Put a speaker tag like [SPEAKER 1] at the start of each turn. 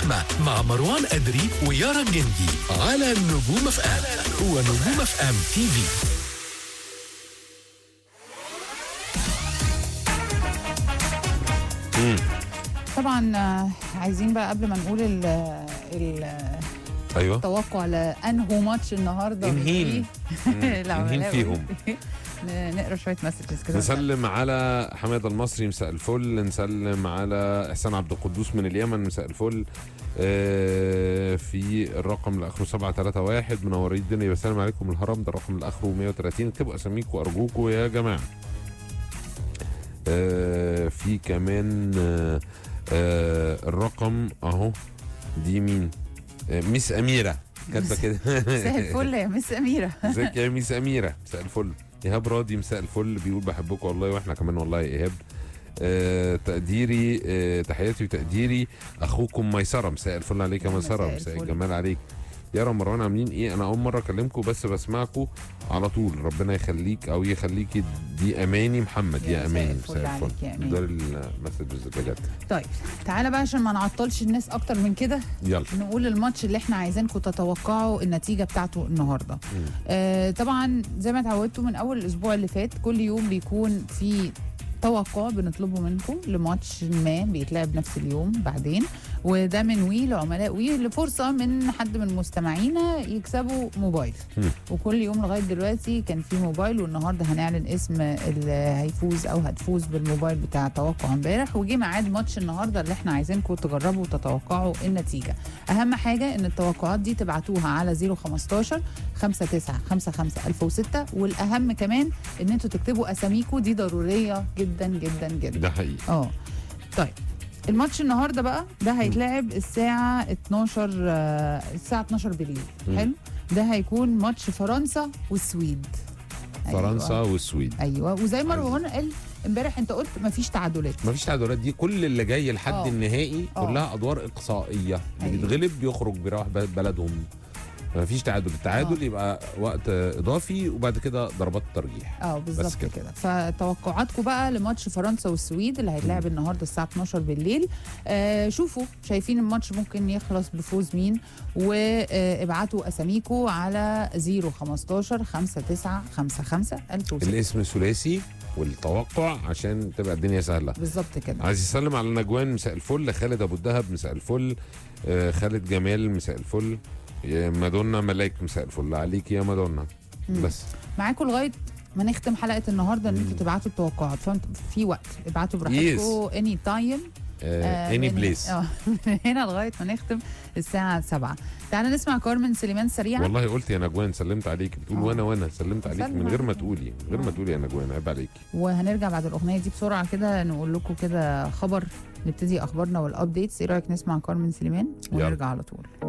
[SPEAKER 1] اللحمة مع مروان أدري ويارا الجندي على نجوم اف ام ونجوم اف ام تي في.
[SPEAKER 2] طبعا عايزين بقى قبل ما نقول
[SPEAKER 3] ايوه
[SPEAKER 2] التوقع لانهو ماتش النهارده
[SPEAKER 3] انهين فيهم.
[SPEAKER 2] نقرا شويه مسجز كده.
[SPEAKER 3] نسلم على حماده المصري مساء الفل، نسلم على احسان عبد القدوس من اليمن مساء الفل. في الرقم اللي اخره 731 منورين الدنيا، بسلم عليكم الهرم، ده الرقم اللي اخره 130. اكتبوا اساميكم ارجوكم يا جماعه. في كمان الرقم اهو، دي مين؟ ميس اميره كاتبه كده.
[SPEAKER 2] مساء الفل يا مس اميره.
[SPEAKER 3] ازيك يا ميس اميره؟ مساء الفل. ايهاب راضي مساء الفل، بيقول بحبكم والله واحنا كمان والله يا ايهاب. تقديري تحياتي وتقديري اخوكم ميسره، مساء الفل عليك يا ميسره، مساء الجمال عليك. يا مروان عاملين ايه؟ انا اول مره اكلمكم بس بسمعكم على طول، ربنا يخليك او يخليكي. دي اماني محمد يا اماني، مساء الفل. ده المسجز اللي جت.
[SPEAKER 2] طيب تعالى بقى عشان ما نعطلش الناس اكتر من كده،
[SPEAKER 3] يلا
[SPEAKER 2] نقول الماتش اللي احنا عايزينكم تتوقعوا النتيجه بتاعته النهارده. طبعا زي ما اتعودتوا من اول الاسبوع اللي فات، كل يوم بيكون في توقع بنطلبه منكم لماتش ما بيتلعب نفس اليوم بعدين، وده من وي لعملاء وي لفرصه من حد من مستمعينا يكسبوا موبايل. وكل يوم لغايه دلوقتي كان في موبايل، والنهارده هنعلن اسم اللي هيفوز او هتفوز بالموبايل بتاع توقع امبارح. وجي ميعاد ماتش النهارده اللي احنا عايزينكم تجربوا وتتوقعوا النتيجه. اهم حاجه ان التوقعات دي تبعتوها على 015 5955 1006، والاهم كمان ان انتوا تكتبوا اساميكم، دي ضروريه جدا جدا جدا.
[SPEAKER 3] ده حقيقي.
[SPEAKER 2] طيب الماتش النهارده بقى ده هيتلعب الساعه 12 بالليل. حلو. ده هيكون ماتش فرنسا والسويد.
[SPEAKER 3] فرنسا
[SPEAKER 2] أيوة.
[SPEAKER 3] والسويد.
[SPEAKER 2] ايوه، وزي ما مروان قال امبارح، انت قلت مفيش تعادلات.
[SPEAKER 3] مفيش تعادلات، دي كل اللي جاي لحد النهائي كلها ادوار اقصائيه. اللي بيتغلب بيخرج بيروح بلدهم. مفيش تعادل، التعادل يبقى وقت اضافي وبعد كده ضربات ترجيح.
[SPEAKER 2] بالظبط كده. فتوقعاتكم بقى لماتش فرنسا والسويد اللي هيتلعب النهارده الساعه 12 بالليل. شوفوا شايفين الماتش ممكن يخلص بفوز مين، وابعتوا اساميكم على 015 5955 1006.
[SPEAKER 3] الاسم ثلاثي والتوقع عشان تبقى الدنيا سهله.
[SPEAKER 2] بالظبط كده.
[SPEAKER 3] عايز يسلم على نجوان مساء الفل، خالد ابو الدهب مساء الفل، خالد جمال مساء الفل، يا مادونا ملاك مساء الفل عليك يا مادونا. بس
[SPEAKER 2] معاكم لغايه ما نختم حلقه النهارده ان انتوا تبعتوا التوقعات، فانتوا في وقت ابعتوا براحتكم اني تايم
[SPEAKER 3] اني بليس
[SPEAKER 2] من هنا لغايه ما نختم الساعه 7. تعالى نسمع كارمن سليمان سريعا.
[SPEAKER 3] والله قلت يا نجوان سلمت عليك، بتقول وانا سلمت عليك من غير ما تقولي، من غير ما تقولي يا نجوان، عيب عليكي.
[SPEAKER 2] وهنرجع بعد الاغنيه دي بسرعه كده نقول لكم كده خبر، نبتدي اخبارنا والابديتس. ايه رايك نسمع كارمن سليمان ونرجع على طول؟